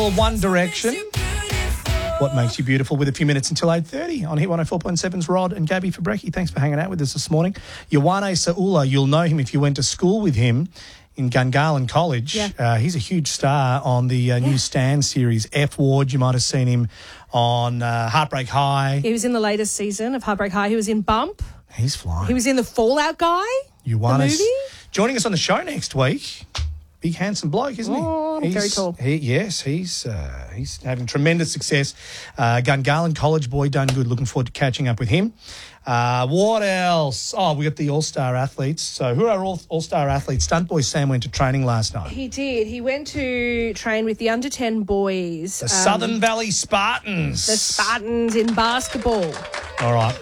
called One Direction. What Makes You Beautiful, with a few minutes until 8:30 on Hit 104.7's Rod and Gabby Fabrecki. Thanks for hanging out with us this morning. Ioane Saula, you'll know him if you went to school with him in Gungahlin College. Yeah. He's a huge star on the new Stan series, F Ward. You might have seen him on Heartbreak High. He was in the latest season of Heartbreak High. He was in Bump. He's flying. He was in The Fallout Guy, Ioane, the movie. joining us on the show next week. Big, handsome bloke, isn't he? Oh, very tall. He's having tremendous success. Gungahlin College boy, done good. Looking forward to catching up with him. What else? Oh, we got the All-Star athletes. So who are All-Star athletes? Stunt boy Sam went to training last night. He did. He went to train with the under-10 boys. The Southern Valley Spartans. The Spartans in basketball. All right.